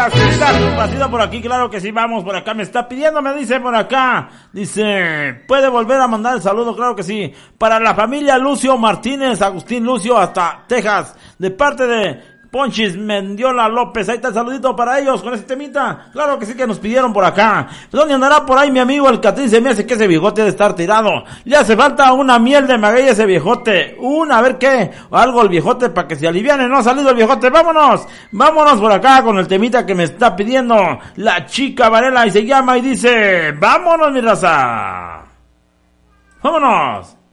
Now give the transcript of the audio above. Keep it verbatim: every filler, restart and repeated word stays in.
Gracias, un pasito por aquí, claro que sí, vamos por acá, me está pidiendo, me dice por acá, dice, ¿puede volver a mandar el saludo? Claro que sí, para la familia Lucio Martínez, Agustín Lucio, hasta Texas, de parte de Ponchis Mendiola López, ahí está el saludito para ellos con ese temita, claro que sí que nos pidieron por acá. ¿Dónde andará por ahí mi amigo el Catrín? Se me hace que ese viejote debe estar tirado, le hace falta una miel de maguey a ese viejote, una, a ver qué, algo el viejote para que se aliviane, no ha salido el viejote, vámonos, vámonos por acá con el temita que me está pidiendo la chica Varela y se llama y dice, vámonos mi raza, vámonos.